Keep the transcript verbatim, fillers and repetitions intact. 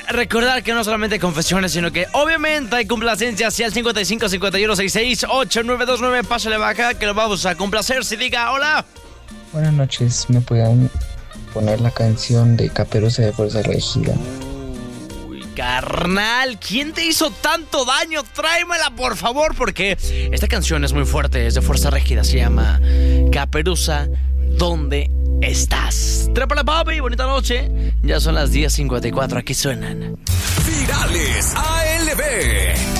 recordar que no solamente confesiones, sino que obviamente hay complacencias. Y al cincuenta y cinco, cincuenta y uno, sesenta y seis, ochenta y nueve veintinueve, pásale vaca, que lo vamos a complacer. Si diga hola. Buenas noches, ¿me pueden poner la canción de Caperuza de Fuerza Regida? Uy, carnal, ¿quién te hizo tanto daño? Tráemela, por favor, porque esta canción es muy fuerte, es de Fuerza Regida, se llama Caperuza, ¿dónde estás? Trépala, papi, bonita noche. Ya son las diez cincuenta y cuatro, aquí suenan Virales A L B.